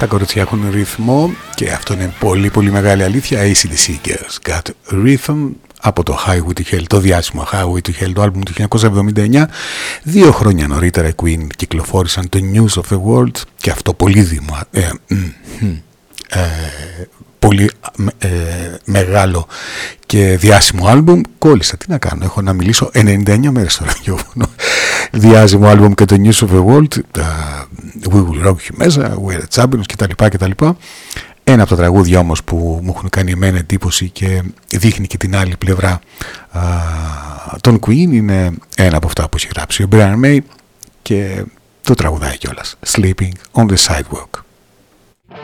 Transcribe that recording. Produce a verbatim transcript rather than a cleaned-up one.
Τα κορίτσια έχουν ρυθμό και αυτό είναι πολύ πολύ μεγάλη αλήθεια. έι σι ντι σι Girls Got Rhythm από το Highway to Hell, το διάσημο Highway to Hell, το άλμπουμ του χίλια εννιακόσια εβδομήντα εννιά. Δύο χρόνια νωρίτερα οι Queen κυκλοφόρησαν το News of the World και αυτό πολύ δημο, ε, ε, ε, πολύ ε, μεγάλο και διάσημο άλμπουμ. Κόλλησα, τι να κάνω, έχω να μιλήσω ενενήντα εννιά μέρες στο ραδιόφωνο. Διάσημο άλμπουμ και το News of the World, uh, We Will Rock You μέσα, We're the Champions κτλ, κτλ. Ένα από τα τραγούδια όμως που μου έχουν κάνει εμένα εντύπωση και δείχνει και την άλλη πλευρά α, των Queen είναι ένα από αυτά που έχει γράψει ο Brian May και το τραγουδάει κιόλας, Sleeping on the Sidewalk.